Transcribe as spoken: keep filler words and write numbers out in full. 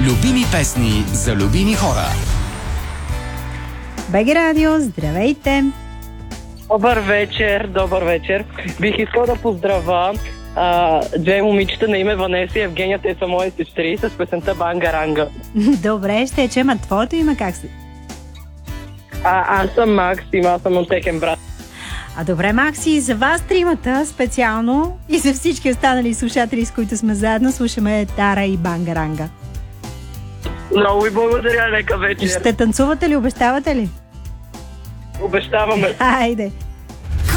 Любими песни за любими хора. БГ Радио, здравейте! Добър вечер, добър вечер. Бих искал да поздравя а, две момичета на име Ванеса и Евгения. Те са мои сестри с песента Бангаранга. Добре, ще чуем. А твоето име как си? А, аз съм Максим, аз съм техен брат. А добре, Макси, за вас тримата специално и за всички останали слушатели, с които сме заедно, слушаме Тара и Бангаранга. Много ви благодаря, нека вечер. Ще танцувате ли, обещавате ли? Обещаваме. Хайде!